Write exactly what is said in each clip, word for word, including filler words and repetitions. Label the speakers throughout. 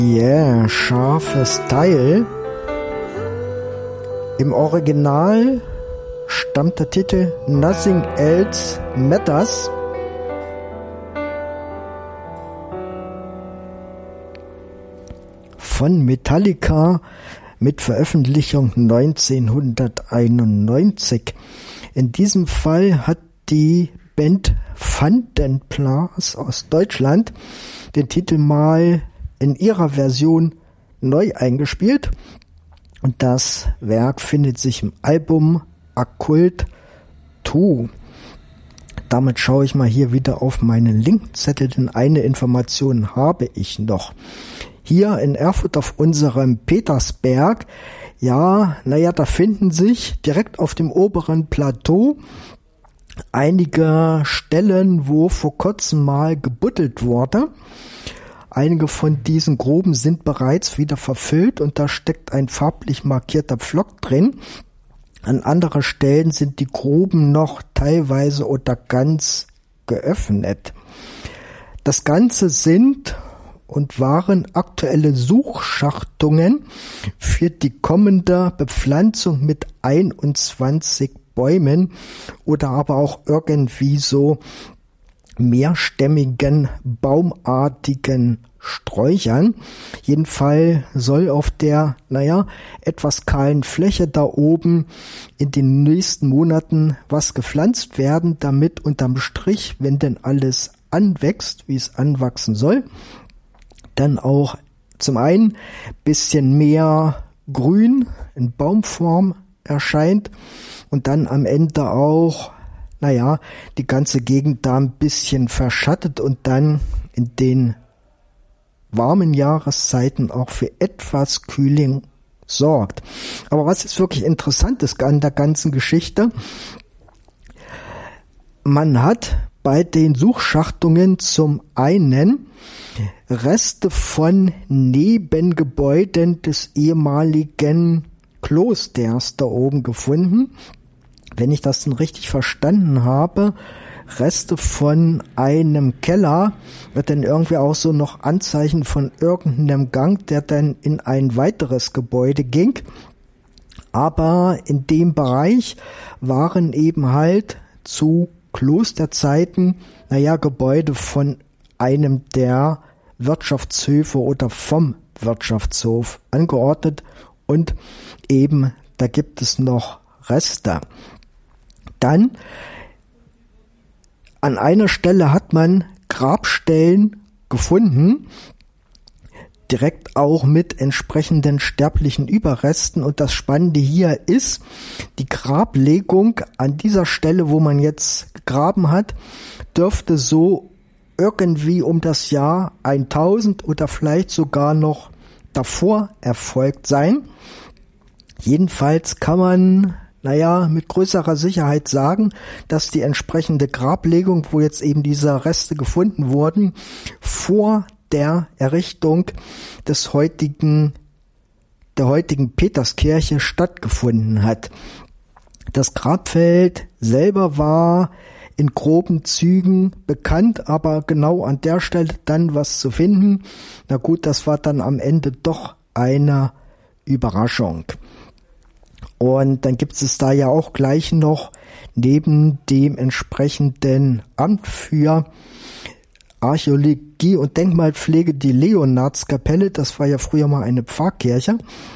Speaker 1: Yeah, scharfes Teil. Im Original stammt der Titel Nothing Else Matters. Von Metallica mit Veröffentlichung neunzehnhunderteinundneunzig. In diesem Fall hat die Band Vandenplas aus Deutschland den Titel mal in ihrer Version neu eingespielt und das Werk findet sich im Album Okkult zwei. Damit schaue ich mal hier wieder auf meinen Linkzettel, denn eine Information habe ich noch. Hier in Erfurt auf unserem Petersberg, ja, naja, da finden sich direkt auf dem oberen Plateau einige Stellen, wo vor kurzem mal gebuddelt wurde. Einige von diesen Gruben sind bereits wieder verfüllt und da steckt ein farblich markierter Pflock drin. An anderen Stellen sind die Gruben noch teilweise oder ganz geöffnet. Das Ganze sind und waren aktuelle Suchschachtungen für die kommende Bepflanzung mit einundzwanzig Bäumen oder aber auch irgendwie so mehrstämmigen, baumartigen Sträuchern. Jedenfalls soll auf der, naja, etwas kahlen Fläche da oben in den nächsten Monaten was gepflanzt werden, damit unterm Strich, wenn denn alles anwächst, wie es anwachsen soll, dann auch zum einen bisschen mehr Grün in Baumform erscheint und dann am Ende auch, naja, die ganze Gegend da ein bisschen verschattet und dann in den warmen Jahreszeiten auch für etwas Kühlung sorgt. Aber was ist wirklich interessant ist an der ganzen Geschichte, man hat bei den Suchschachtungen zum einen Reste von Nebengebäuden des ehemaligen Klosters da oben gefunden. Wenn ich das denn richtig verstanden habe, Reste von einem Keller, wird dann irgendwie auch so noch Anzeichen von irgendeinem Gang, der dann in ein weiteres Gebäude ging. Aber in dem Bereich waren eben halt zu Klosterzeiten, naja, Gebäude von einem der Wirtschaftshöfe oder vom Wirtschaftshof angeordnet und eben da gibt es noch Reste. Dann an einer Stelle hat man Grabstellen gefunden, direkt auch mit entsprechenden sterblichen Überresten. Und das Spannende hier ist, die Grablegung an dieser Stelle, wo man jetzt gegraben hat, dürfte so irgendwie um das Jahr tausend oder vielleicht sogar noch davor erfolgt sein. Jedenfalls kann man, naja, mit größerer Sicherheit sagen, dass die entsprechende Grablegung, wo jetzt eben diese Reste gefunden wurden, vor der Errichtung des heutigen, der heutigen Peterskirche stattgefunden hat. Das Grabfeld selber war in groben Zügen bekannt, aber genau an der Stelle dann was zu finden, na gut, das war dann am Ende doch eine Überraschung. Und dann gibt es da ja auch gleich noch neben dem entsprechenden Amt für Archäologie und Denkmalpflege die Leonardskapelle. Das war ja früher mal eine Pfarrkirche.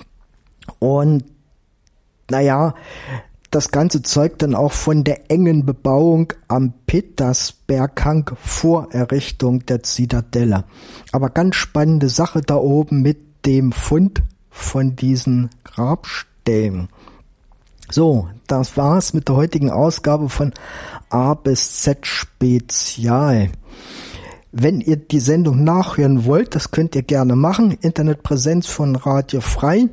Speaker 1: Und naja, das Ganze zeugt dann auch von der engen Bebauung am Petersberghang vor Errichtung der Zitadelle. Aber ganz spannende Sache da oben mit dem Fund von diesen Grabstellen. So, das war's mit der heutigen Ausgabe von A bis Z Spezial. Wenn ihr die Sendung nachhören wollt, das könnt ihr gerne machen. Internetpräsenz von Radio Frei.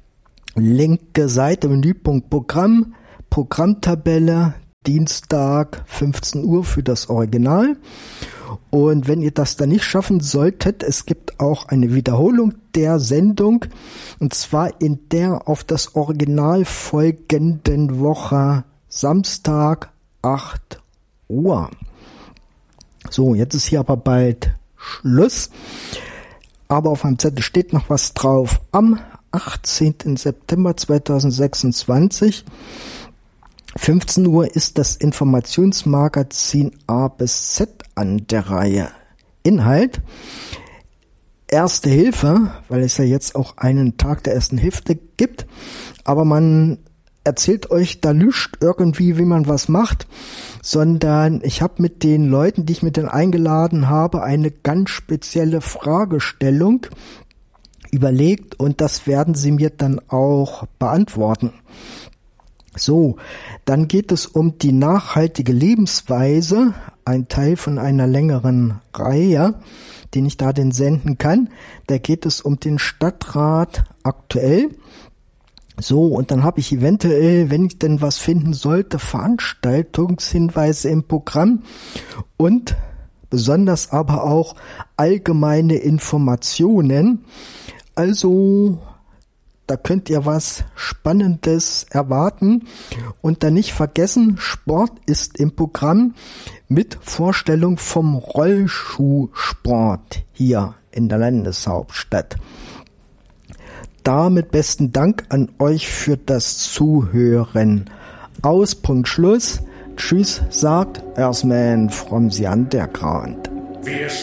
Speaker 1: Linke Seite, Menüpunkt Programm, Programmtabelle, Dienstag fünfzehn Uhr für das Original. Und wenn ihr das dann nicht schaffen solltet, es gibt auch eine Wiederholung der Sendung, und zwar in der auf das Original folgenden Woche Samstag acht Uhr. So, jetzt ist hier aber bald Schluss. aber auf meinem Zettel steht noch was drauf. Am achtzehnten September zweitausendsechsundzwanzig, fünfzehn Uhr, ist das Informationsmagazin A bis Z an der Reihe. Inhalt: Erste Hilfe, weil es ja jetzt auch einen Tag der Ersten Hilfe gibt, aber man erzählt euch da nichts irgendwie, wie man was macht, sondern ich habe mit den Leuten, die ich mit denen eingeladen habe, eine ganz spezielle Fragestellung überlegt und das werden sie mir dann auch beantworten. So, dann geht es um die nachhaltige Lebensweise, ein Teil von einer längeren Reihe, den ich da denn senden kann. Da geht es um den Stadtrat aktuell. So, und dann habe ich eventuell, wenn ich denn was finden sollte, Veranstaltungshinweise im Programm und besonders aber auch allgemeine Informationen. Also, da könnt ihr was Spannendes erwarten. Und dann nicht vergessen, Sport ist im Programm mit Vorstellung vom Rollschuhsport hier in der Landeshauptstadt. Damit besten Dank an euch für das Zuhören. Aus, Punkt, Schluss. Tschüss, sagt Earthman from the Underground.